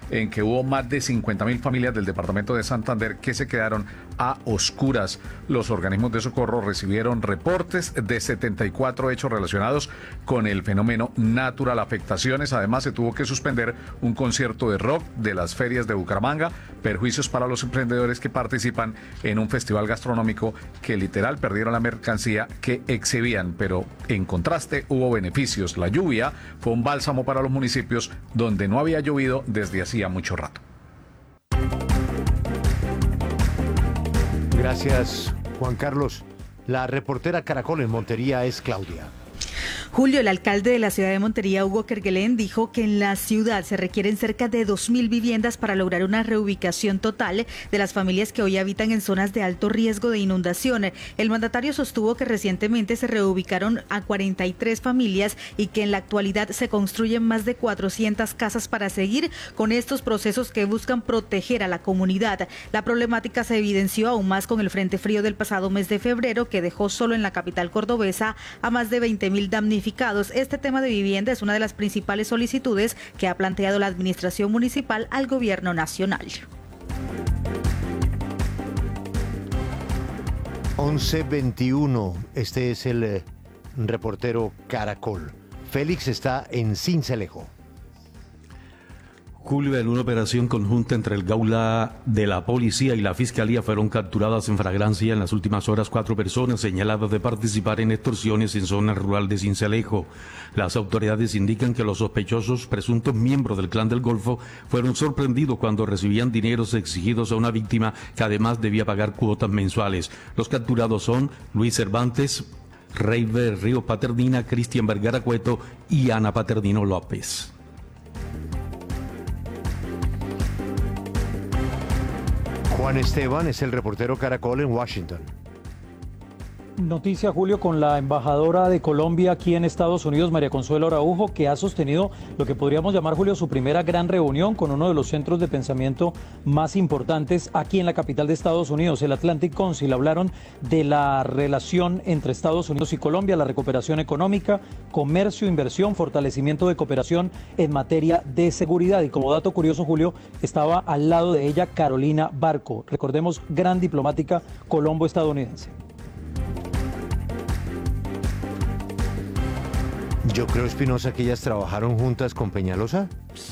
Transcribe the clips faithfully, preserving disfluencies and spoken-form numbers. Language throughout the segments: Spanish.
en que hubo más de cincuenta mil familias del departamento de Santander que se quedaron a oscuras. Los organismos de socorro recibieron reportes de setenta y cuatro hechos relacionados con el fenómeno natural, afectaciones. Además, se tuvo que suspender un concierto de rock de las ferias de Bucaramanga, perjuicios para los emprendedores que participan en un festival gastronómico que literal perdieron la mercancía que exhibían, pero en contraste hubo beneficios. La lluvia fue un bálsamo para los municipios donde no había llovido desde hacía mucho rato. Gracias, Juan Carlos. La reportera Caracol en Montería es Claudia. Julio, el alcalde de la ciudad de Montería, Hugo Kerguelen, dijo que en la ciudad se requieren cerca de dos mil viviendas para lograr una reubicación total de las familias que hoy habitan en zonas de alto riesgo de inundación. El mandatario sostuvo que recientemente se reubicaron a cuarenta y tres familias y que en la actualidad se construyen más de cuatrocientas casas para seguir con estos procesos que buscan proteger a la comunidad. La problemática se evidenció aún más con el frente frío del pasado mes de febrero, que dejó solo en la capital cordobesa a más de veinte mil damnificados. Este tema de vivienda es una de las principales solicitudes que ha planteado la administración municipal al gobierno nacional. once veintiuno, este es el eh, reportero Caracol. Félix está en Sincelejo. Julio, en una operación conjunta entre el Gaula de la Policía y la Fiscalía fueron capturadas en flagrancia en las últimas horas cuatro personas señaladas de participar en extorsiones en zona rural de Sincelejo. Las autoridades indican que los sospechosos, presuntos miembros del Clan del Golfo, fueron sorprendidos cuando recibían dineros exigidos a una víctima que además debía pagar cuotas mensuales. Los capturados son Luis Cervantes, Reiber Río Paternina, Cristian Vergara Cueto y Ana Paternino López. Juan Esteban es el reportero Caracol en Washington. Noticia, Julio, con la embajadora de Colombia aquí en Estados Unidos, María Consuelo Araujo, que ha sostenido lo que podríamos llamar, Julio, su primera gran reunión con uno de los centros de pensamiento más importantes aquí en la capital de Estados Unidos, el Atlantic Council. Hablaron de la relación entre Estados Unidos y Colombia, la recuperación económica, comercio, inversión, fortalecimiento de cooperación en materia de seguridad. Y como dato curioso, Julio, estaba al lado de ella Carolina Barco, recordemos, gran diplomática colombo-estadounidense. Yo creo, Espinosa, que ellas trabajaron juntas con Peñalosa.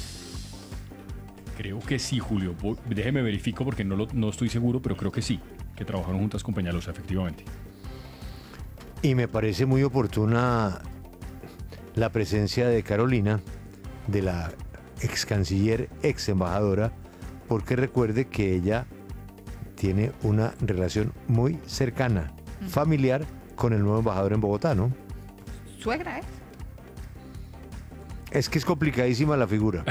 Creo que sí, Julio. Déjeme verifico porque no, lo, no estoy seguro, pero creo que sí, que trabajaron juntas con Peñalosa, efectivamente. Y me parece muy oportuna la presencia de Carolina, de la ex canciller, ex embajadora, porque recuerde que ella tiene una relación muy cercana, familiar, con el nuevo embajador en Bogotá, ¿no? Suegra, ¿eh? Es que es complicadísima la figura.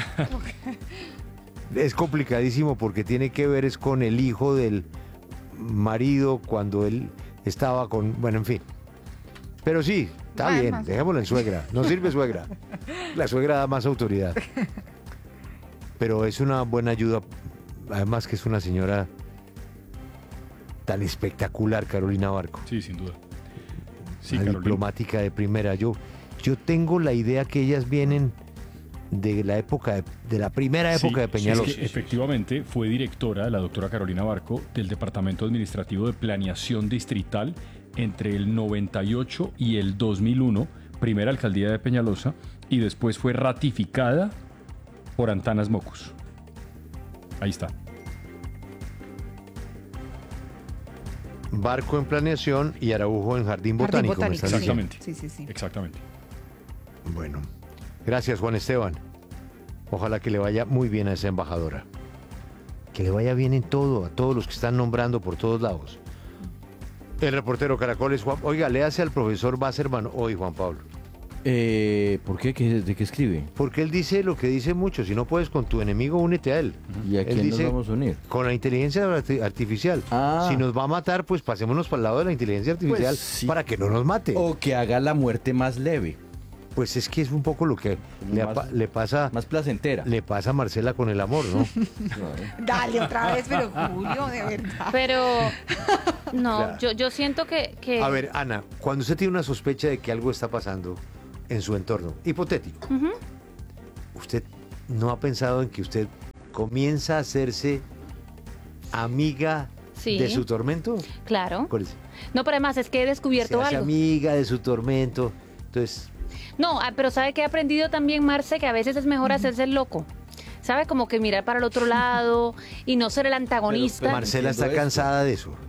Es complicadísimo porque tiene que ver es con el hijo del marido cuando él estaba con... Bueno, en fin. Pero sí, está Más, bien, más. dejémosla en suegra. No sirve suegra. La suegra da más autoridad. Pero es una buena ayuda. Además que es una señora tan espectacular, Carolina Barco. Sí, sin duda. Sí, Una Carolina. diplomática de primera. Yo, yo tengo la idea que ellas vienen de la época de, de la primera época Sí, de Peñalosa. es que efectivamente fue directora, la doctora Carolina Barco, del Departamento Administrativo de Planeación Distrital entre el noventa y ocho y el dos mil uno, primera alcaldía de Peñalosa, y después fue ratificada por Antanas Mocus. Ahí está. Barco en planeación y Araujo en jardín Jardín botánico. me botánico, estás sí. diciendo. Exactamente. Sí, sí, sí. Exactamente. Bueno, gracias Juan Esteban. Ojalá que le vaya muy bien a esa embajadora. Que le vaya bien en todo, a todos los que están nombrando por todos lados. El reportero Caracol es Juan... Oiga, léase al profesor Wasserman hoy, Juan Pablo. Eh, ¿Por qué? ¿Qué- ¿De qué escribe? Porque él dice lo que dice mucho. Si no puedes con tu enemigo, únete a él. ¿Y a Él quién nos dice, vamos a unir? con la inteligencia arti- artificial. Ah. Si nos va a matar, pues pasémonos para el lado de la inteligencia artificial Pues sí. para que no nos mate. O que haga la muerte más leve, Pues es que es un poco lo que Como le, más- apa- le pasa más placentera. le pasa a Marcela con el amor, ¿no? Dale otra vez, pero Julio, de verdad. Pero no, Claro. yo, yo siento que, que A ver, Ana, cuando usted tiene una sospecha de que algo está pasando en su entorno, hipotético, Ujú. ¿usted no ha pensado en que usted comienza a hacerse amiga Sí. de su tormento. Claro. Acuérdese, No, pero además es que he se descubierto hace algo. amiga de su tormento. Entonces, No, ah, pero ¿sabe qué he aprendido también, Marce? Que a veces es mejor hacerse el loco. ¿Sabe? Como que mirar para el otro lado y no ser el antagonista. Pero- Marcela está entiendo esto. cansada de eso.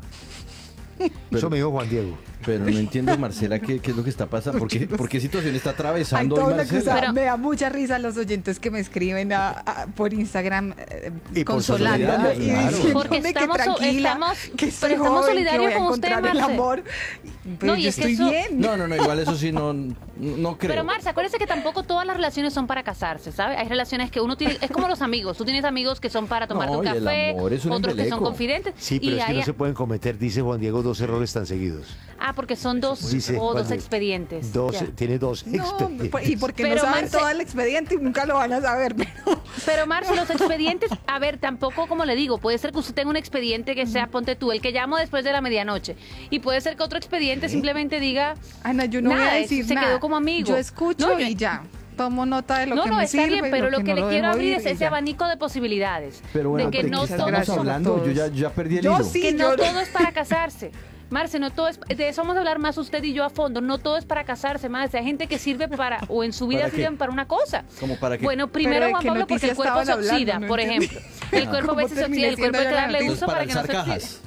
Eso me dijo Juan Diego. Pero no entiendo, Marcela, qué, qué es lo que está pasando. ¿Por qué, por qué situación está Hay atravesando todo hoy una cosa, Marcela? Pero- me da mucha risa los oyentes que me escriben a- a- por Instagram eh, Y por consolándome solidaridad, y claro. diciéndome Porque que estamos so- tranquila, estamos- que soy pero estamos joven, solidarios que voy a con usted, encontrar el Marce. amor. Pero No, y yo es que estoy eso- bien. No, no, no, igual eso sí no, no creo. Pero Marce, acuérdese que tampoco todas las relaciones son para casarse, ¿sabe? Hay relaciones que uno tiene, es como los amigos. Tú tienes amigos que son para tomarte No, un y el café, amor es un otros que son embeleco. confidentes. Sí, pero y es que hay- no se pueden cometer, dice Juan Diego, dos errores tan seguidos. Ah, porque son dos Dice o Juan dos Diego. expedientes. Dos, Ya. tiene dos No, expedientes. y porque Pero, no saben Marce- todo el expediente y nunca lo van a saber. Pero Pero Marce, los expedientes, a ver, tampoco como le digo, puede ser que usted tenga un expediente que sea, ponte tú, el que llamo después de la medianoche. Y puede ser que otro expediente simplemente diga, Ana, yo no Nada, voy a es- decir se nada. quedó como amigo. Yo escucho No, yo- y ya. Tomo nota de lo no, que no, me está sirve. bien, y pero lo que, no le lo quiero dejo abrir ir es y ese ya. abanico de posibilidades. Pero bueno, de que ¿de no qué muchas todo, estamos gracias a hablando? Yo ya, todos. ya perdí el Yo hilo. sí. que no yo- todo es para casarse. Marce, no todo es, de eso vamos a hablar más usted y yo a fondo. No todo es para casarse, Marce. Hay gente que sirve para, o en su vida ¿Para qué? sirven para una cosa. ¿Cómo para qué? Bueno, primero ¿de Juan qué Pablo, porque el noticia cuerpo se estaban hablando? oxida, No por entendí. ejemplo. El cuerpo a ¿Cómo veces se terminé oxida, el cuerpo hay siendo que yo la darle noticia? uso para para que no alzar se oxide. cajas,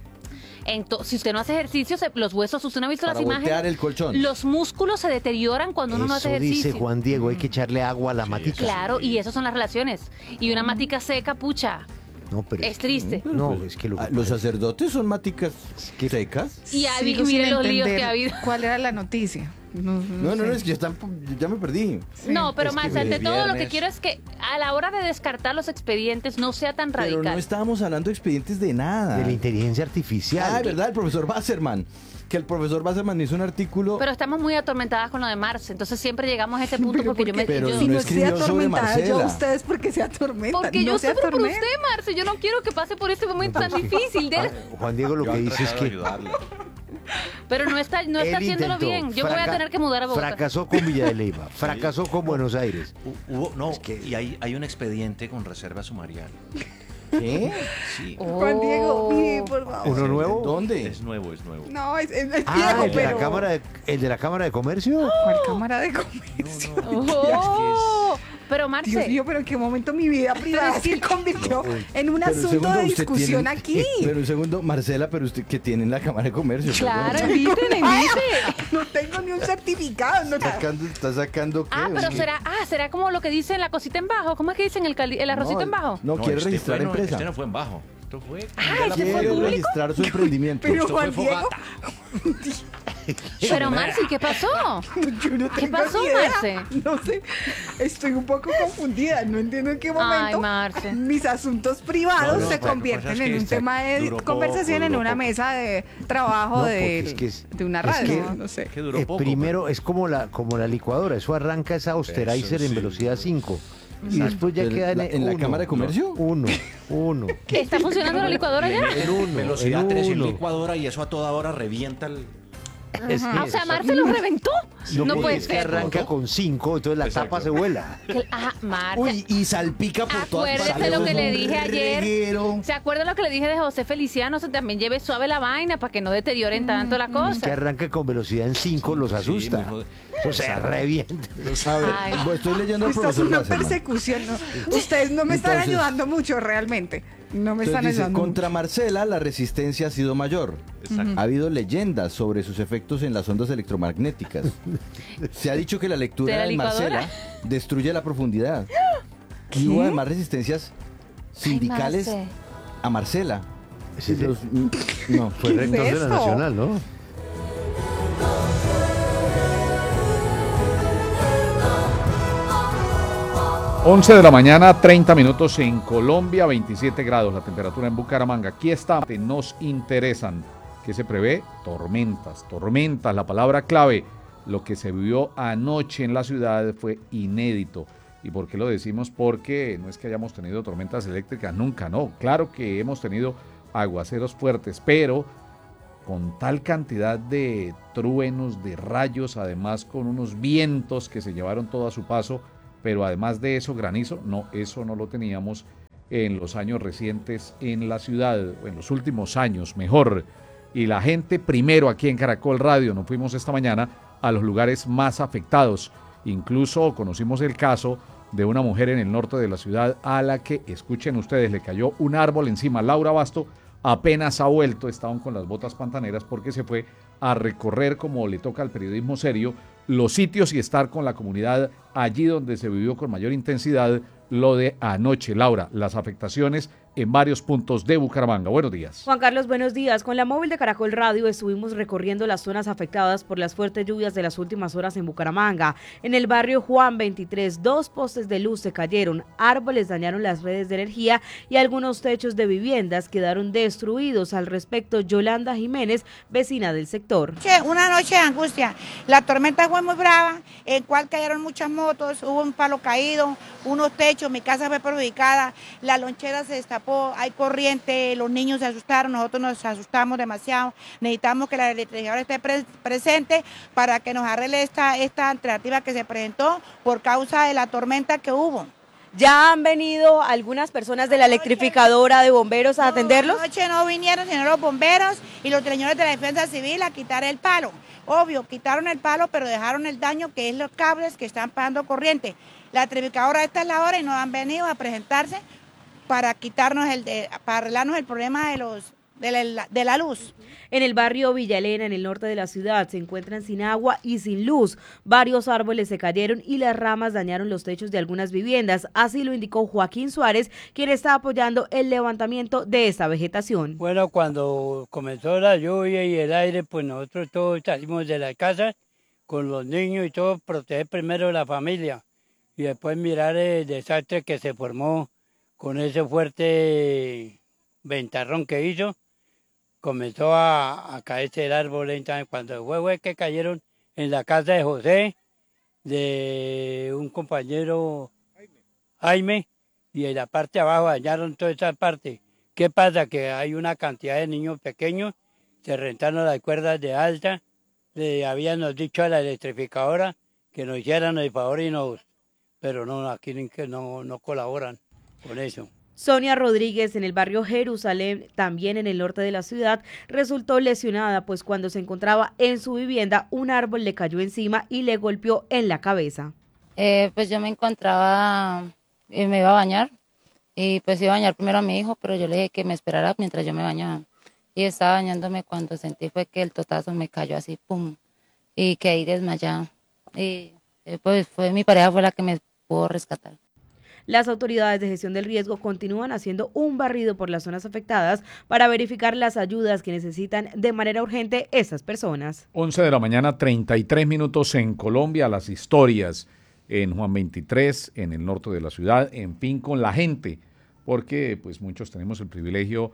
Ento- si usted no hace ejercicio, se- los huesos, usted no ha visto para las voltear imágenes. el colchón. Los músculos se deterioran cuando uno no hace Eso ejercicio. dice Juan Diego, hay que echarle agua a la matica. Claro, y eso son las relaciones. Y una matica seca, pucha, No, pero es triste. No, es que lo que Ah, ¿Los pasa- sacerdotes son maticas secas? Y ya vi- Sigo mire sin los líos entender que ha habido. ¿Cuál era la noticia? No, no No, no, sé. no, es que ya, están- ya me perdí. No, pero es más, que ante todo lo que viernes. quiero es que a la hora de descartar los expedientes no sea tan Pero radical. no estábamos hablando de expedientes de nada. de la inteligencia artificial. Ah, ¿verdad? El profesor Basserman. Que el profesor Basserman hizo un artículo... Pero estamos muy atormentadas con lo de Marce, entonces siempre llegamos a ese punto Pero porque yo me... Pero yo- si no no estoy escribió sobre atormentada yo a Marcela. ustedes porque se atormentan. porque no yo se sufro por atormentan. usted, Marce, yo no quiero que pase por este momento tan difícil. Ah, de- Juan Diego lo que dice es que Pero no está, no está él haciéndolo intentó, bien. Yo me voy a fraca- tener que mudar a Bogotá. Fracasó con Villa de Leyva, fracasó con Buenos Aires. Hubo, no, Es que- y hay, hay un expediente con reserva sumarial. ¿Qué? Sí. Juan Diego, mire, por favor. ¿Uno nuevo? ¿Dónde? Es nuevo, es nuevo. No, es, es, es Ah, viejo, el de, la pero... cámara de, el de la Cámara de Comercio. ¿Cuál cámara de comercio? Oh, pero Marce, Dios mío, pero en qué momento mi vida privada se convirtió en un Pero un asunto segundo, de usted discusión tiene- aquí. Pero un segundo, Marcela, pero usted que tiene en la Cámara de Comercio. claro, perdón. inviten, inviten. No tengo ni un certificado. No, ¿Está sacando, está sacando qué? Ah, pero ¿Qué? será, ah, será como lo que dicen la cosita en bajo. ¿Cómo es que dicen el, cali- el arrocito No, en bajo? No, quiere este registrar fue, no, empresa. Este no fue en bajo. Esto fue. Ah, ¿este fue Quiere público? registrar su emprendimiento. Pero Esto Juan fue Diego, fogata. Pero Marce, ¿qué pasó? yo no ¿Qué tengo pasó, ni idea. Marce? No sé, estoy un poco confundida. No entiendo en qué momento Ay, Marce. mis asuntos privados No, no, se lo que pasa convierten es en que un tema de duró poco, conversación en duró una poco. mesa de trabajo No, de, porque es que es- de una es radio. que- no, no sé. Que duró Eh, poco. primero es como la como la licuadora, eso arranca esa austerizer Eso en sí. velocidad cinco y después ya Pero queda en, la- ¿en la uno, Cámara de Comercio? Uno, uno. ¿Está funcionando la licuadora ya? En uno, Velocidad en tres en uno. licuadora y eso a toda hora revienta el. Es que Ah, o sea, eso- Marce lo reventó. no, No porque puede es que ser. arranca con cinco, entonces la Exacto. tapa se vuela. Que- Ah, Marce. Uy, y salpica por todas Acuérdese partes. lo que Es le un dije ayer. reguero. ¿Se acuerdan lo que le dije de José Feliciano? O sea, también lleve suave la vaina para que no deterioren tanto la Es que cosa. arranca con velocidad en cinco, los asusta. muy jode- O sea, revienta. A ver, Ay. bueno, estoy leyendo al Esto es profesor una Basserman. persecución. ¿no? Ustedes no me están Entonces- ayudando mucho realmente. No me Entonces están dice, ayudando contra Marcela la resistencia ha sido mayor. Exacto. Ha habido leyendas sobre sus efectos en las ondas electromagnéticas. Se ha dicho que la lectura ¿De la de, licuadora? Marcela destruye la profundidad. Y hubo además resistencias sindicales Marce. a Marcela. Ese es Los- no, Fue ¿Qué es rector de la esto? Nacional, ¿no? once de la mañana, treinta minutos en Colombia, veintisiete grados la temperatura en Bucaramanga. Aquí está, nos interesan. ¿Qué se prevé? Tormentas, tormentas, la palabra clave. Lo que se vivió anoche en la ciudad fue inédito. ¿Y por qué lo decimos? Porque no es que hayamos tenido tormentas eléctricas, nunca, no. Claro que hemos tenido aguaceros fuertes, pero con tal cantidad de truenos, de rayos, además con unos vientos que se llevaron todo a su paso, pero además de eso, granizo, no, eso no lo teníamos en los años recientes en la ciudad, o en los últimos años, mejor. Y la gente primero aquí en Caracol Radio, nos fuimos esta mañana a los lugares más afectados. Incluso conocimos el caso de una mujer en el norte de la ciudad a la que, escuchen ustedes, le cayó un árbol encima. Laura Basto apenas ha vuelto, estaban con las botas pantaneras porque se fue a recorrer, como le toca al periodismo serio, los sitios y estar con la comunidad allí donde se vivió con mayor intensidad lo de anoche. Laura, las afectaciones en varios puntos de Bucaramanga. Buenos días. Juan Carlos, buenos días. Con la móvil de Caracol Radio estuvimos recorriendo las zonas afectadas por las fuertes lluvias de las últimas horas en Bucaramanga. En el barrio Juan veintitrés, dos postes de luz se cayeron, árboles dañaron las redes de energía y algunos techos de viviendas quedaron destruidos. Al respecto, Yolanda Jiménez, vecina del sector. Una noche de angustia. La tormenta fue muy brava, en cual cayeron muchas motos, hubo un palo caído, unos techos, mi casa fue perjudicada, la lonchera se destapó. Hay corriente, los niños se asustaron, nosotros nos asustamos demasiado. Necesitamos que la electrificadora esté pre presente para que nos arregle esta, esta alternativa que se presentó por causa de la tormenta que hubo. ¿Ya han venido algunas personas de la electrificadora de bomberos a no, atenderlos? Anoche no vinieron, sino los bomberos y los señores de la defensa civil a quitar el palo. Obvio, quitaron el palo, pero dejaron el daño que es los cables que están pasando corriente. La electrificadora esta es la hora y no han venido a presentarse para quitarnos el de, para arreglarnos el problema de los de la, de la luz. En el barrio Villa Elena, en el norte de la ciudad, se encuentran sin agua y sin luz. Varios árboles se cayeron y las ramas dañaron los techos de algunas viviendas. Así lo indicó Joaquín Suárez, quien está apoyando el levantamiento de esta vegetación. Bueno, cuando comenzó la lluvia y el aire, pues nosotros todos salimos de la casa con los niños y todo, proteger primero la familia y después mirar el desastre que se formó con ese fuerte ventarrón que hizo. Comenzó a, a caerse el árbol. Entonces, cuando fue, fue que cayeron en la casa de José, de un compañero Jaime, y en la parte de abajo dañaron toda esa parte. ¿Qué pasa? Que hay una cantidad de niños pequeños, se rentaron las cuerdas de alta, le habíamos dicho a la electrificadora que nos hicieran el favor y nos, pero no, aquí no, no colaboran con eso. Sonia Rodríguez, en el barrio Jerusalén, también en el norte de la ciudad, resultó lesionada, pues cuando se encontraba en su vivienda, un árbol le cayó encima y le golpeó en la cabeza. Eh, pues yo me encontraba, eh, me iba a bañar, y pues iba a bañar primero a mi hijo, pero yo le dije que me esperara mientras yo me bañaba. Y estaba bañándome cuando sentí fue que el totazo me cayó así, pum, y quedé desmayada. Y eh, pues fue mi pareja fue la que me pudo rescatar. Las autoridades de gestión del riesgo continúan haciendo un barrido por las zonas afectadas para verificar las ayudas que necesitan de manera urgente estas personas. once de la mañana, treinta y tres minutos en Colombia, las historias en Juan veintitrés, en el norte de la ciudad, en fin, con la gente, porque pues muchos tenemos el privilegio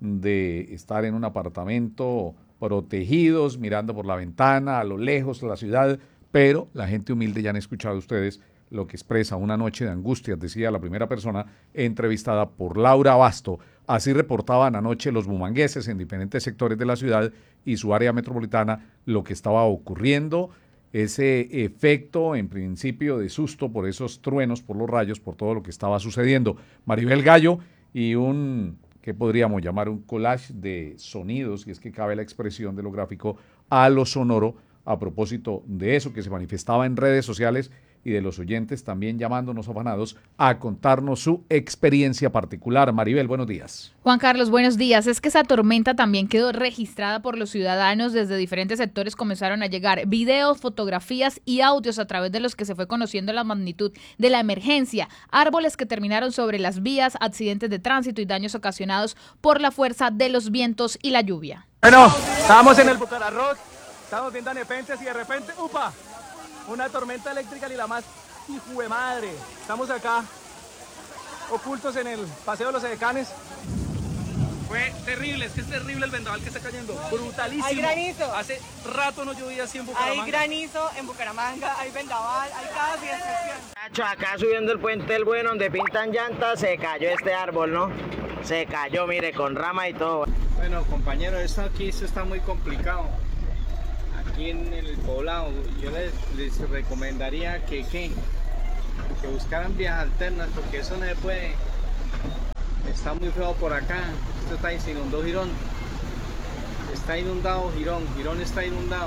de estar en un apartamento protegidos, mirando por la ventana, a lo lejos la ciudad, pero la gente humilde, ya han escuchado ustedes lo que expresa una noche de angustias, decía la primera persona entrevistada por Laura Basto. Así reportaban anoche los bumangueses en diferentes sectores de la ciudad y su área metropolitana lo que estaba ocurriendo, ese efecto en principio de susto por esos truenos, por los rayos, por todo lo que estaba sucediendo. Maribel Gallo y un, ¿qué podríamos llamar? Un collage de sonidos, y es que cabe la expresión de lo gráfico a lo sonoro a propósito de eso que se manifestaba en redes sociales y de los oyentes también llamándonos afanados a contarnos su experiencia particular. Maribel, buenos días. Juan Carlos, buenos días. Es que esa tormenta también quedó registrada por los ciudadanos. Desde diferentes sectores comenzaron a llegar videos, fotografías y audios a través de los que se fue conociendo la magnitud de la emergencia. Árboles que terminaron sobre las vías, accidentes de tránsito y daños ocasionados por la fuerza de los vientos y la lluvia. Bueno, estábamos en el Bucararroz, estábamos viendo nepentes y de repente, ¡upa!, una tormenta eléctrica ni la más hijo de madre. Estamos acá ocultos en el Paseo de los Edecanes. Fue terrible, es que es terrible el vendaval que está cayendo. Brutalísimo. Hay granizo. Hace rato no llovía así en Bucaramanga. Hay granizo en Bucaramanga, hay vendaval, hay cada fiesta. Acá subiendo el puente del Bueno, donde pintan llantas, se cayó este árbol, ¿no? Se cayó, mire, con rama y todo. Bueno, compañero, esto aquí esto está muy complicado. Aquí en el poblado, yo les, les recomendaría que, que, que buscaran vías alternas, porque eso no se puede. está muy feo por acá. Esto está, se inundó Girón. Está inundado Girón, Girón está inundado.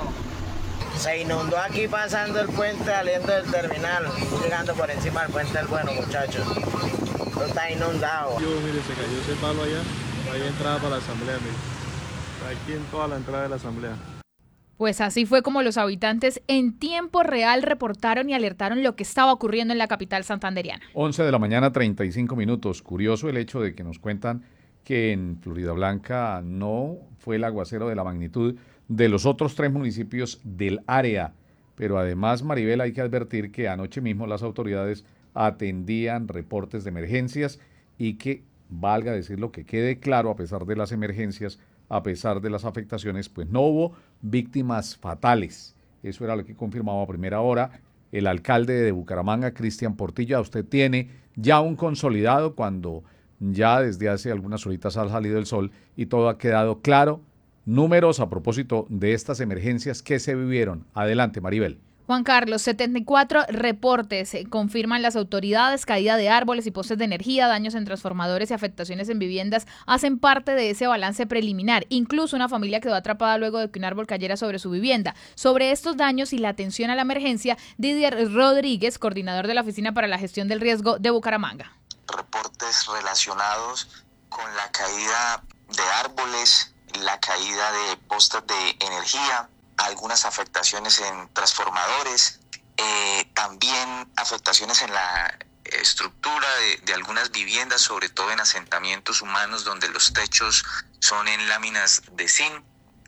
Se inundó aquí pasando el puente saliendo del terminal, llegando por encima del puente del Bueno, muchachos. Esto está inundado. Yo, mire, se cayó ese palo allá, ahí entrada para la asamblea, mire. Aquí en toda la entrada de la asamblea. Pues así fue como los habitantes en tiempo real reportaron y alertaron lo que estaba ocurriendo en la capital santandereana. once de la mañana, treinta y cinco minutos. Curioso el hecho de que nos cuentan que en Floridablanca no fue el aguacero de la magnitud de los otros tres municipios del área. Pero además, Maribel, hay que advertir que anoche mismo las autoridades atendían reportes de emergencias y que, valga decirlo, que quede claro, a pesar de las emergencias, a pesar de las afectaciones, pues no hubo víctimas fatales. Eso era lo que confirmaba a primera hora el alcalde de Bucaramanga, Cristian Portilla. Usted tiene ya un consolidado cuando ya desde hace algunas horitas ha salido el sol y todo ha quedado claro. Números a propósito de estas emergencias que se vivieron. Adelante, Maribel. Juan Carlos, setenta y cuatro reportes eh, confirman las autoridades, caída de árboles y postes de energía, daños en transformadores y afectaciones en viviendas hacen parte de ese balance preliminar. Incluso una familia quedó atrapada luego de que un árbol cayera sobre su vivienda. Sobre estos daños y la atención a la emergencia, Didier Rodríguez, coordinador de la Oficina para la Gestión del Riesgo de Bucaramanga. Reportes relacionados con la caída de árboles, la caída de postes de energía, algunas afectaciones en transformadores, eh, también afectaciones en la estructura de, de algunas viviendas, sobre todo en asentamientos humanos donde los techos son en láminas de zinc.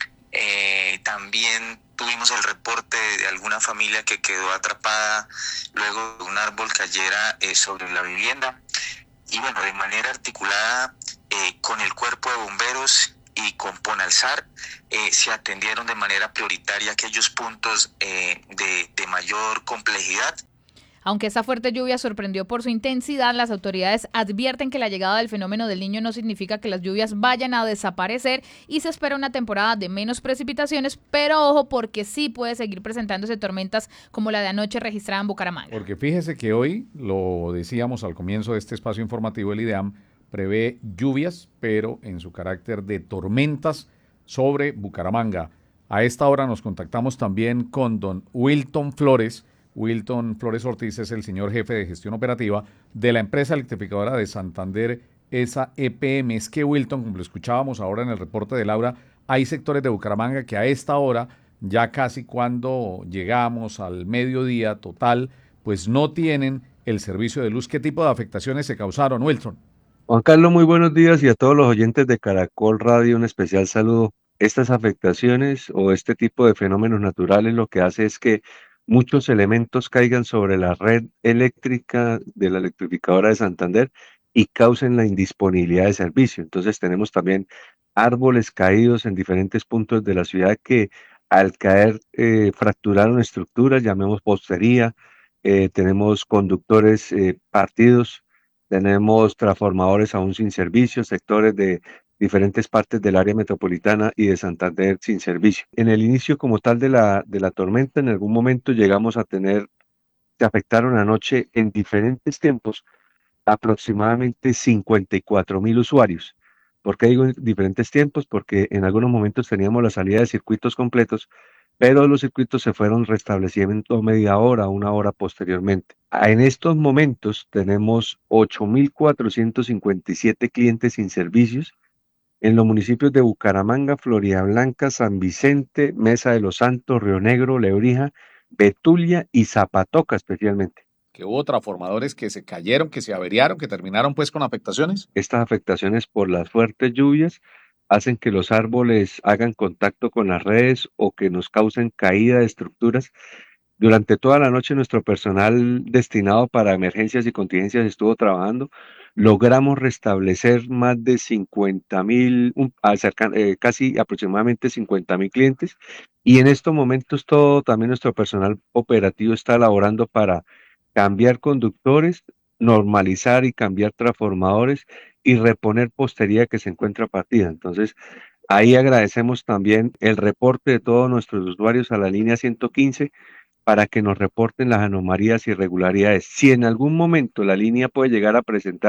Eh, también tuvimos el reporte de alguna familia que quedó atrapada luego de un árbol cayera eh, sobre la vivienda. Y bueno, de manera articulada eh, con el cuerpo de bomberos y con Ponalsar eh, se atendieron de manera prioritaria aquellos puntos eh, de, de mayor complejidad. Aunque esta fuerte lluvia sorprendió por su intensidad, las autoridades advierten que la llegada del fenómeno del Niño no significa que las lluvias vayan a desaparecer y se espera una temporada de menos precipitaciones, pero ojo porque sí puede seguir presentándose tormentas como la de anoche registrada en Bucaramanga. Porque fíjese que hoy, lo decíamos al comienzo de este espacio informativo, el IDEAM prevé lluvias, pero en su carácter de tormentas sobre Bucaramanga. A esta hora nos contactamos también con don Wilton Flores. Wilton Flores Ortiz es el señor jefe de gestión operativa de la empresa electrificadora de Santander, esa E P M. Es que, Wilton, como lo escuchábamos ahora en el reporte de Laura, hay sectores de Bucaramanga que a esta hora, ya casi cuando llegamos al mediodía total, pues no tienen el servicio de luz. ¿Qué tipo de afectaciones se causaron, Wilton? Juan Carlos, muy buenos días, y a todos los oyentes de Caracol Radio un especial saludo. Estas afectaciones o este tipo de fenómenos naturales lo que hace es que muchos elementos caigan sobre la red eléctrica de la electrificadora de Santander y causen la indisponibilidad de servicio. Entonces tenemos también árboles caídos en diferentes puntos de la ciudad que al caer eh, fracturaron estructuras, llamemos postería, eh, tenemos conductores eh, partidos, tenemos transformadores aún sin servicio, sectores de diferentes partes del área metropolitana y de Santander sin servicio. En el inicio como tal de la, de la tormenta, en algún momento llegamos a tener, se afectaron anoche en diferentes tiempos aproximadamente cincuenta y cuatro mil usuarios. ¿Por qué digo en diferentes tiempos? Porque en algunos momentos teníamos la salida de circuitos completos, pero los circuitos se fueron restableciendo media hora, una hora posteriormente. En estos momentos tenemos ocho mil cuatrocientos cincuenta y siete clientes sin servicios en los municipios de Bucaramanga, Floridablanca, San Vicente, Mesa de los Santos, Río Negro, Lebrija, Betulia y Zapatoca especialmente. ¿Que hubo transformadores que se cayeron, que se averiaron, que terminaron pues con afectaciones? Estas afectaciones por las fuertes lluvias hacen que los árboles hagan contacto con las redes o que nos causen caída de estructuras. Durante toda la noche nuestro personal destinado para emergencias y contingencias estuvo trabajando. Logramos restablecer más de cincuenta mil, eh, casi aproximadamente cincuenta mil clientes, y en estos momentos todo también nuestro personal operativo está elaborando para cambiar conductores, normalizar y cambiar transformadores y reponer postería que se encuentra partida. Entonces, ahí agradecemos también el reporte de todos nuestros usuarios a la línea ciento quince para que nos reporten las anomalías y irregularidades. Si en algún momento la línea puede llegar a presentar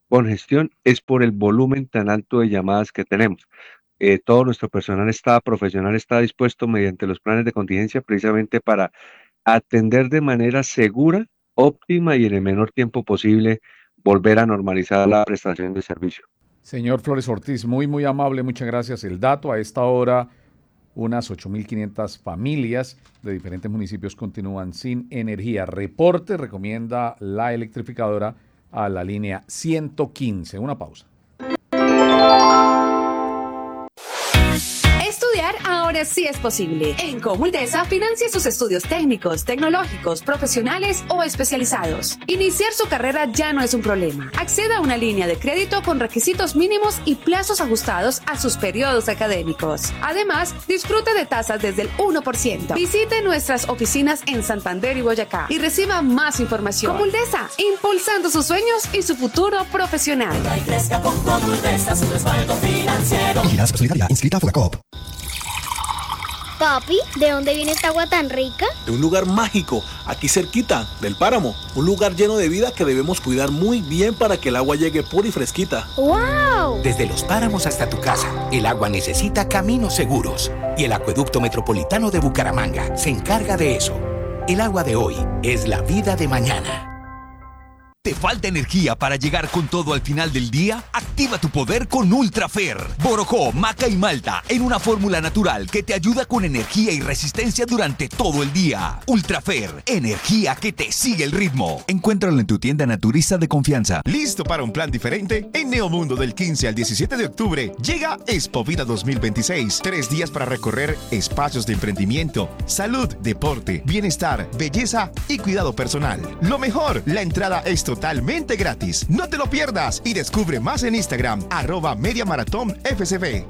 congestión es por el volumen tan alto de llamadas que tenemos. Eh, todo nuestro personal está profesional, está dispuesto mediante los planes de contingencia precisamente para atender de manera segura, óptima y en el menor tiempo posible volver a normalizar la prestación de servicio. Señor Flores Ortiz, muy, muy amable, muchas gracias. El dato a esta hora, unas ocho mil quinientas familias de diferentes municipios continúan sin energía. Reporte recomienda la electrificadora a la línea ciento quince. Una pausa. Estudiar ahora sí es posible. En Comuldesa financia sus estudios técnicos, tecnológicos, profesionales o especializados. Iniciar su carrera ya no es un problema. Acceda a una línea de crédito con requisitos mínimos y plazos ajustados a sus periodos académicos. Además, disfrute de tasas desde el uno por ciento. Visite nuestras oficinas en Santander y Boyacá y reciba más información. Comuldesa, impulsando sus sueños y su futuro profesional. Crezca con Comuldesa, su respaldo financiero. Vigilancia Solidaria, inscrita a Fugacop. Papi, ¿de dónde viene esta agua tan rica? De un lugar mágico, aquí cerquita, del páramo. Un lugar lleno de vida que debemos cuidar muy bien para que el agua llegue pura y fresquita. ¡Wow! Desde los páramos hasta tu casa, el agua necesita caminos seguros. Y el Acueducto Metropolitano de Bucaramanga se encarga de eso. El agua de hoy es la vida de mañana. ¿Te falta energía para llegar con todo al final del día? Activa tu poder con Ultrafer. Borojó, maca y malta en una fórmula natural que te ayuda con energía y resistencia durante todo el día. Ultrafer, energía que te sigue el ritmo. Encuéntralo en tu tienda naturista de confianza. ¿Listo para un plan diferente? En Neomundo del quince al diecisiete de octubre llega Expo Vida dos mil veintiséis. Tres días para recorrer espacios de emprendimiento, salud, deporte, bienestar, belleza y cuidado personal. Lo mejor, la entrada es totalmente gratis. No te lo pierdas y descubre más en Instagram, arroba Media Maratón F C B.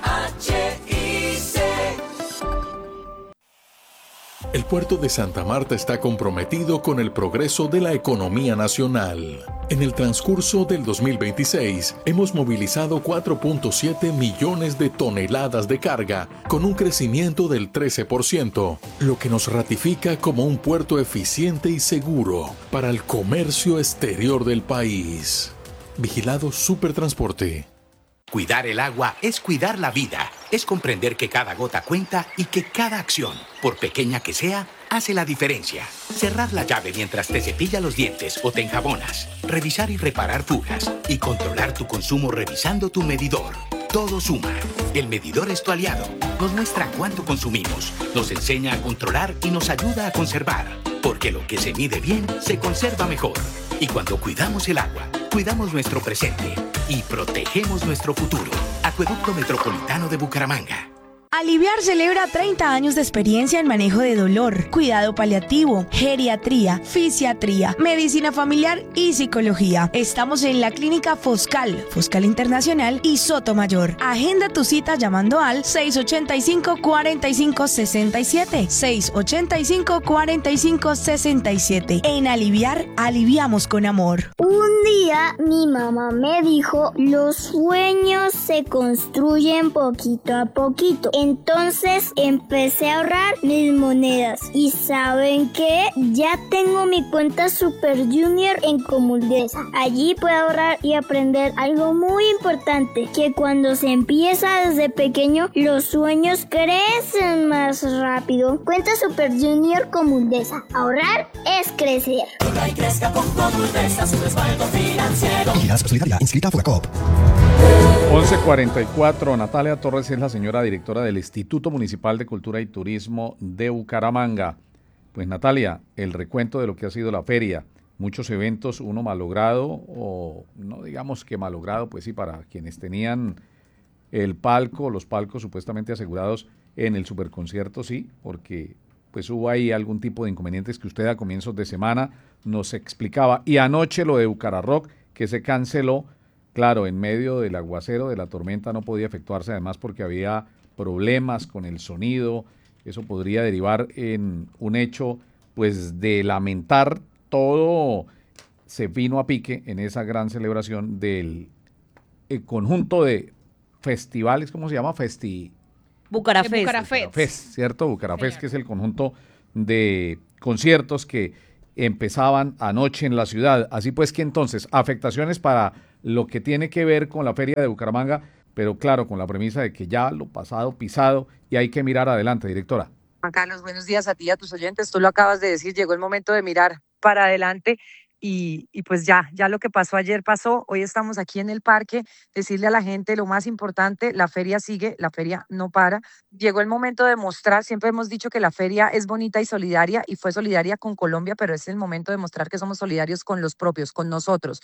El puerto de Santa Marta está comprometido con el progreso de la economía nacional. En el transcurso del dos mil veintiséis, hemos movilizado cuatro punto siete millones de toneladas de carga, con un crecimiento del trece por ciento, lo que nos ratifica como un puerto eficiente y seguro para el comercio exterior del país. Vigilado Supertransporte. Cuidar el agua es cuidar la vida, es comprender que cada gota cuenta y que cada acción, por pequeña que sea, hace la diferencia. Cerrar la llave mientras te cepillas los dientes o te enjabonas, revisar y reparar fugas y controlar tu consumo revisando tu medidor. Todo suma. El medidor es tu aliado. Nos muestra cuánto consumimos, nos enseña a controlar y nos ayuda a conservar. Porque lo que se mide bien, se conserva mejor. Y cuando cuidamos el agua, cuidamos nuestro presente y protegemos nuestro futuro. Acueducto Metropolitano de Bucaramanga. Aliviar celebra treinta años de experiencia en manejo de dolor, cuidado paliativo, geriatría, fisiatría, medicina familiar y psicología. Estamos en la clínica Foscal, Foscal Internacional y Sotomayor. Agenda tu cita llamando al seis ochenta y cinco, cuarenta y cinco, sesenta y siete, seis ochenta y cinco, cuarenta y cinco, sesenta y siete. En Aliviar, aliviamos con amor. Un día mi mamá me dijo, los sueños se construyen poquito a poquito. Entonces empecé a ahorrar mis monedas. ¿Y saben qué? Ya tengo mi cuenta Super Junior en Comuldesa. Allí puedo ahorrar y aprender algo muy importante, que cuando se empieza desde pequeño, los sueños crecen más rápido. Cuenta Super Junior Comuldesa. Ahorrar es crecer. Ahorra y crezca con Comuldesa, su respaldo financiero. Vigilancia Solidaria, inscrita a Fugacop. once cuarenta y cuatro, Natalia Torres es la señora directora del Instituto Municipal de Cultura y Turismo de Bucaramanga. Pues Natalia, el recuento de lo que ha sido la feria, muchos eventos, uno malogrado o no digamos que malogrado, pues sí, para quienes tenían el palco, los palcos supuestamente asegurados en el superconcierto, sí, porque pues hubo ahí algún tipo de inconvenientes que usted a comienzos de semana nos explicaba. Y anoche lo de Bucararrock, que se canceló. Claro, en medio del aguacero, de la tormenta, no podía efectuarse, además porque había problemas con el sonido. Eso podría derivar en un hecho, pues, de lamentar. Todo se vino a pique en esa gran celebración del conjunto de festivales, ¿cómo se llama? Festi... Bucarafest. Bucarafest. Bucarafest, ¿cierto? Bucarafest, que es el conjunto de conciertos que empezaban anoche en la ciudad. Así pues que entonces, afectaciones para lo que tiene que ver con la Feria de Bucaramanga, pero claro, con la premisa de que ya lo pasado, pisado, y hay que mirar adelante, directora. Juan Carlos, buenos días a ti y a tus oyentes. Tú lo acabas de decir, llegó el momento de mirar para adelante y, y pues ya, ya lo que pasó ayer pasó. Hoy estamos aquí en el parque, decirle a la gente lo más importante, la feria sigue, la feria no para. Llegó el momento de mostrar, siempre hemos dicho que la feria es bonita y solidaria y fue solidaria con Colombia, pero es el momento de mostrar que somos solidarios con los propios, con nosotros.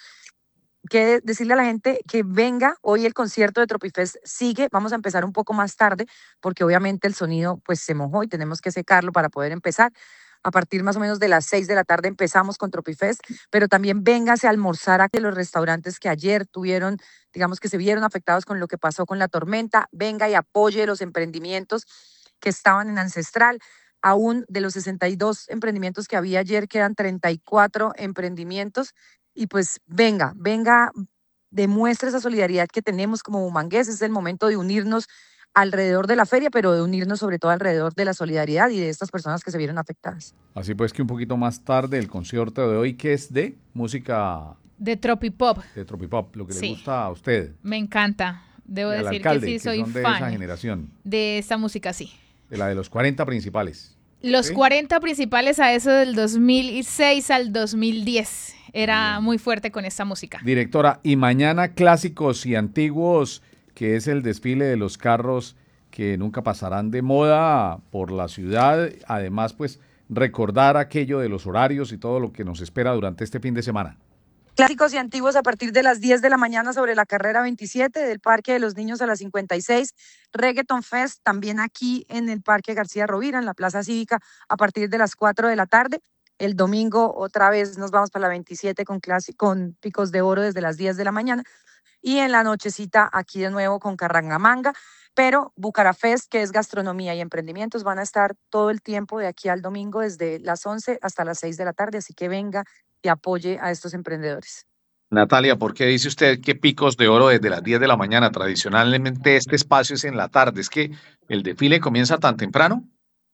Que decirle a la gente que venga, hoy el concierto de Tropifest sigue, vamos a empezar un poco más tarde porque obviamente el sonido pues se mojó y tenemos que secarlo para poder empezar. A partir más o menos de las seis de la tarde empezamos con Tropifest, pero también véngase a almorzar a que los restaurantes que ayer tuvieron, digamos que se vieron afectados con lo que pasó con la tormenta, venga y apoye los emprendimientos que estaban en Ancestral. Aún de los sesenta y dos emprendimientos que había ayer quedan treinta y cuatro emprendimientos. Y pues venga, venga, demuestre esa solidaridad que tenemos como bumangueses. Es el momento de unirnos alrededor de la feria, pero de unirnos sobre todo alrededor de la solidaridad y de estas personas que se vieron afectadas. Así pues que un poquito más tarde el concierto de hoy, que es de música... De Tropipop. De Tropipop, lo que sí. le gusta a usted. Me encanta. Debo decir alcalde, que sí soy que son de fan esa generación. De esta música, sí. De la de los cuarenta principales. Los ¿sí? cuarenta principales a eso del dos mil seis al dos mil diez. Era Bien. muy fuerte con esta música. Directora, y mañana clásicos y antiguos, que es el desfile de los carros que nunca pasarán de moda por la ciudad. Además, pues, recordar aquello de los horarios y todo lo que nos espera durante este fin de semana. Clásicos y antiguos a partir de las diez de la mañana sobre la carrera veintisiete, del Parque de los Niños a las cincuenta y seis. Reggaeton Fest también aquí en el Parque García Rovira, en la Plaza Cívica, a partir de las cuatro de la tarde. El domingo otra vez nos vamos para la veintisiete con, clase, con Picos de Oro desde las diez de la mañana. Y en la nochecita aquí de nuevo con Carrangamanga. Pero Bucarafest, que es gastronomía y emprendimientos, van a estar todo el tiempo de aquí al domingo desde las once hasta las seis de la tarde. Así que venga y apoye a estos emprendedores. Natalia, ¿por qué dice usted que Picos de Oro desde las diez de la mañana? Tradicionalmente este espacio es en la tarde. ¿Es que el desfile comienza tan temprano?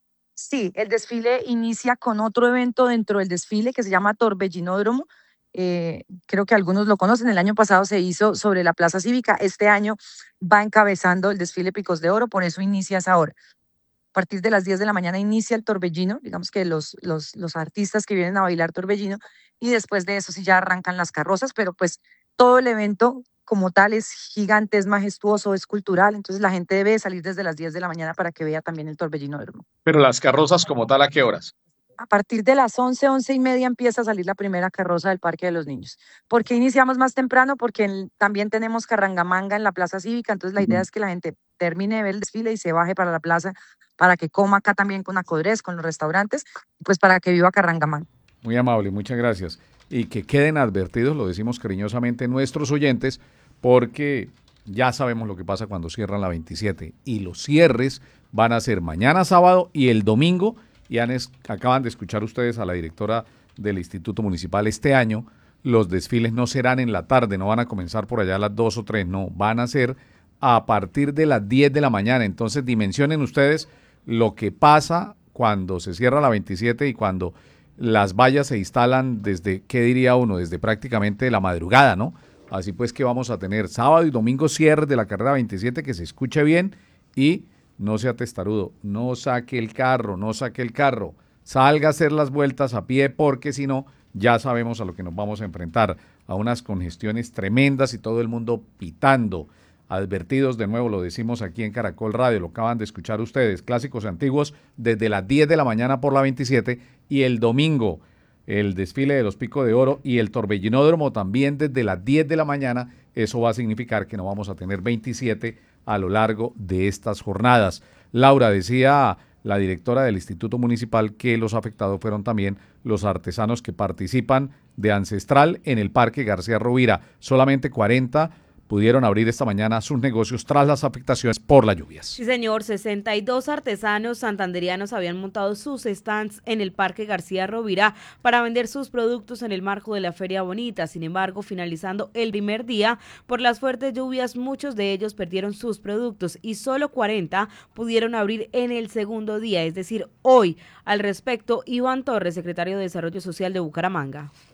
Sí, el desfile inicia con otro evento dentro del desfile que se llama Torbellinódromo. Eh, creo que algunos lo conocen. El año pasado se hizo sobre la Plaza Cívica. Este año va encabezando el desfile Picos de Oro, por eso inicia esa hora. A partir de las diez de la mañana inicia el torbellino, digamos que los, los, los artistas que vienen a bailar torbellino, y después de eso sí ya arrancan las carrozas, pero pues todo el evento como tal es gigante, es majestuoso, es cultural, entonces la gente debe salir desde las diez de la mañana para que vea también el Torbellinódromo. Pero las carrozas como tal, ¿a qué horas? A partir de las once, once y media empieza a salir la primera carroza del Parque de los Niños. ¿Por qué iniciamos más temprano? Porque el, también tenemos Carrangamanga en la Plaza Cívica, entonces la idea es que la gente termine de ver el desfile y se baje para la plaza, para que coma acá también con Acodres, con los restaurantes, pues para que viva Carrangamanga. Muy amable, muchas gracias. Y que queden advertidos, lo decimos cariñosamente, nuestros oyentes, porque ya sabemos lo que pasa cuando cierran la veintisiete. Y los cierres van a ser mañana sábado y el domingo. Y han es, acaban de escuchar ustedes a la directora del Instituto Municipal. Este año los desfiles no serán en la tarde, no van a comenzar por allá a las dos o tres, no, van a ser a partir de las diez de la mañana. Entonces dimensionen ustedes lo que pasa cuando se cierra la veintisiete y cuando las vallas se instalan desde, ¿qué diría uno? Desde prácticamente la madrugada, ¿no? Así pues que vamos a tener sábado y domingo cierre de la carrera veintisiete, que se escuche bien y no sea testarudo, no saque el carro, no saque el carro, salga a hacer las vueltas a pie porque si no, ya sabemos a lo que nos vamos a enfrentar, a unas congestiones tremendas y todo el mundo pitando. Advertidos, de nuevo lo decimos aquí en Caracol Radio, lo acaban de escuchar ustedes, clásicos antiguos desde las diez de la mañana por la veintisiete y el domingo el desfile de los Picos de Oro y el Torbellinódromo también desde las diez de la mañana. Eso va a significar que no vamos a tener veintisiete a lo largo de estas jornadas. Laura, decía la directora del Instituto Municipal que los afectados fueron también los artesanos que participan de Ancestral en el Parque García Rovira. Solamente cuarenta pudieron abrir esta mañana sus negocios tras las afectaciones por las lluvias. Sí, señor, sesenta y dos artesanos santanderianos habían montado sus stands en el Parque García Rovira para vender sus productos en el marco de la Feria Bonita. Sin embargo, finalizando el primer día, por las fuertes lluvias, muchos de ellos perdieron sus productos y solo cuarenta pudieron abrir en el segundo día, es decir, hoy. Al respecto, Iván Torres, secretario de Desarrollo Social de Bucaramanga.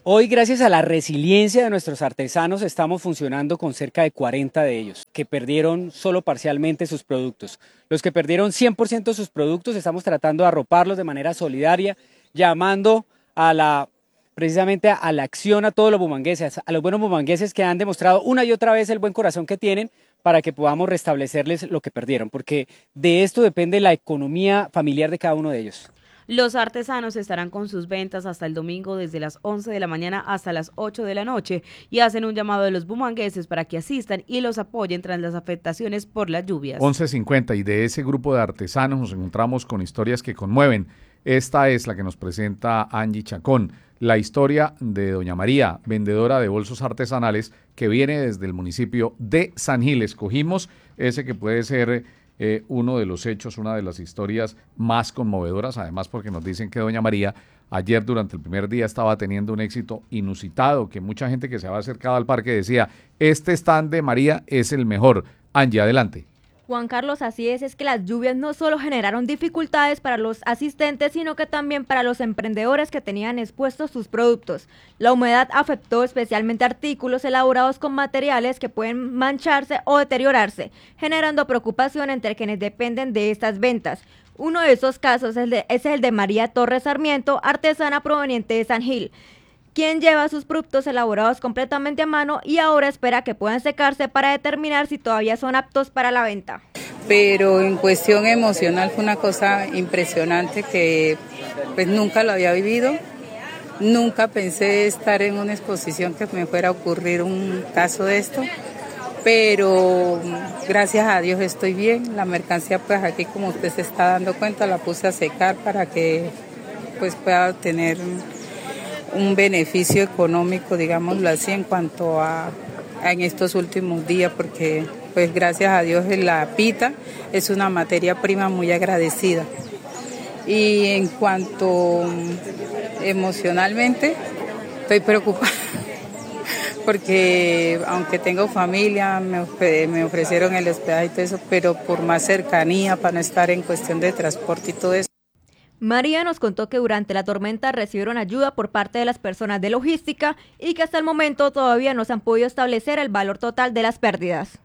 Hoy, gracias a la resiliencia de nuestros artesanos, estamos funcionando con cerca de cuarenta de ellos, que perdieron solo parcialmente sus productos. Los que perdieron cien por ciento de sus productos, estamos tratando de arroparlos de manera solidaria, llamando a la, precisamente a la acción a todos los bumangueses, a los buenos bumangueses que han demostrado una y otra vez el buen corazón que tienen para que podamos restablecerles lo que perdieron, porque de esto depende la economía familiar de cada uno de ellos. Los artesanos estarán con sus ventas hasta el domingo desde las once de la mañana hasta las ocho de la noche y hacen un llamado a los bumangueses para que asistan y los apoyen tras las afectaciones por las lluvias. once cincuenta, y de ese grupo de artesanos nos encontramos con historias que conmueven. Esta es la que nos presenta Angie Chacón, la historia de doña María, vendedora de bolsos artesanales que viene desde el municipio de San Gil. Escogimos ese que puede ser Eh, uno de los hechos, una de las historias más conmovedoras, además porque nos dicen que doña María ayer durante el primer día estaba teniendo un éxito inusitado, que mucha gente que se había acercado al parque decía, este stand de María es el mejor. Angie, adelante. Juan Carlos, así es, es que las lluvias no solo generaron dificultades para los asistentes, sino que también para los emprendedores que tenían expuestos sus productos. La humedad afectó especialmente artículos elaborados con materiales que pueden mancharse o deteriorarse, generando preocupación entre quienes dependen de estas ventas. Uno de esos casos es el de, es el de María Torres Sarmiento, artesana proveniente de San Gil, quien lleva sus productos elaborados completamente a mano y ahora espera que puedan secarse para determinar si todavía son aptos para la venta. Pero en cuestión emocional fue una cosa impresionante que pues nunca lo había vivido, nunca pensé estar en una exposición que me fuera a ocurrir un caso de esto, pero gracias a Dios estoy bien. La mercancía pues aquí, como usted se está dando cuenta, la puse a secar para que pues pueda tener un beneficio económico, digámoslo así, en cuanto a, a en estos últimos días, porque pues gracias a Dios la pita es una materia prima muy agradecida. Y en cuanto emocionalmente, estoy preocupada, porque aunque tengo familia, me, me ofrecieron el hospedaje y todo eso, pero por más cercanía, para no estar en cuestión de transporte y todo eso. María nos contó que durante la tormenta recibieron ayuda por parte de las personas de logística y que hasta el momento todavía no se han podido establecer el valor total de las pérdidas.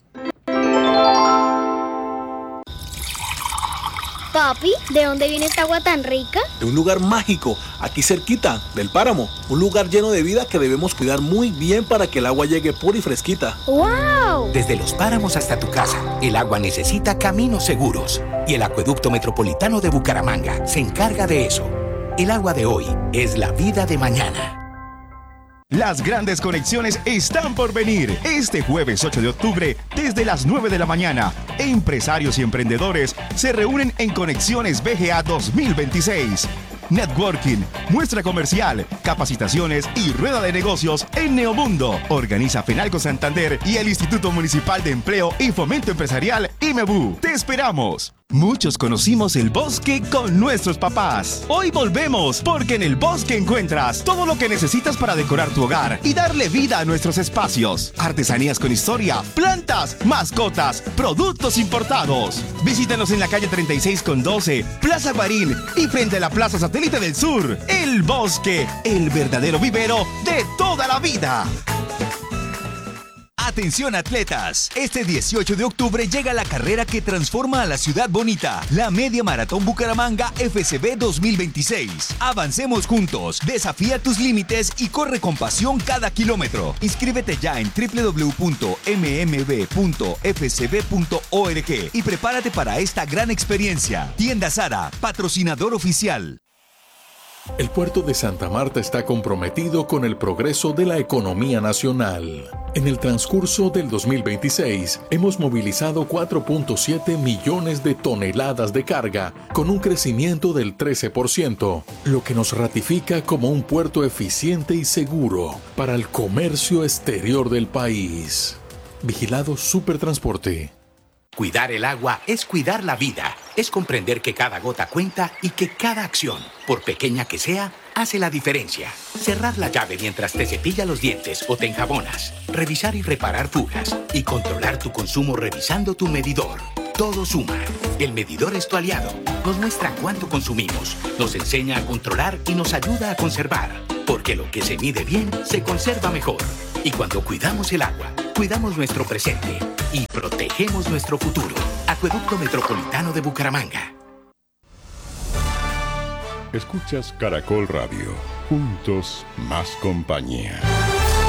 Papi, ¿de dónde viene esta agua tan rica? De un lugar mágico, aquí cerquita, del páramo. Un lugar lleno de vida que debemos cuidar muy bien para que el agua llegue pura y fresquita. ¡Wow! Desde los páramos hasta tu casa, el agua necesita caminos seguros. Y el Acueducto Metropolitano de Bucaramanga se encarga de eso. El agua de hoy es la vida de mañana. Las grandes conexiones están por venir. Este jueves ocho de octubre, desde las nueve de la mañana, empresarios y emprendedores se reúnen en Conexiones B G A dos mil veintiséis. Networking, muestra comercial, capacitaciones y rueda de negocios en Neomundo. Organiza Fenalco Santander y el Instituto Municipal de Empleo y Fomento Empresarial IMEBU. ¡Te esperamos! Muchos conocimos el bosque con nuestros papás. Hoy volvemos, porque en el bosque encuentras todo lo que necesitas para decorar tu hogar y darle vida a nuestros espacios. Artesanías con historia, plantas, mascotas, productos importados. Visítanos en la calle treinta y seis con doce, Plaza Guarín y frente a la Plaza Satélite del Sur. El bosque, el verdadero vivero de toda la vida. Atención atletas, este dieciocho de octubre llega la carrera que transforma a la ciudad bonita, la Media Maratón Bucaramanga F C B dos mil veintiséis. Avancemos juntos, desafía tus límites y corre con pasión cada kilómetro. Inscríbete ya en doble u doble u doble u punto m m b punto f c b punto org y prepárate para esta gran experiencia. Tienda Sara, patrocinador oficial. El puerto de Santa Marta está comprometido con el progreso de la economía nacional. En el transcurso del dos mil veintiséis, hemos movilizado cuatro punto siete millones de toneladas de carga, con un crecimiento del trece por ciento, lo que nos ratifica como un puerto eficiente y seguro para el comercio exterior del país. Vigilado Supertransporte. Cuidar el agua es cuidar la vida, es comprender que cada gota cuenta y que cada acción, por pequeña que sea, hace la diferencia. Cerrar la llave mientras te cepillas los dientes o te enjabonas, revisar y reparar fugas y controlar tu consumo revisando tu medidor. Todo suma. El medidor es tu aliado. Nos muestra cuánto consumimos, nos enseña a controlar y nos ayuda a conservar. Porque lo que se mide bien se conserva mejor. Y cuando cuidamos el agua, cuidamos nuestro presente y protegemos nuestro futuro. Acueducto Metropolitano de Bucaramanga. Escuchas Caracol Radio. Juntos, más compañía.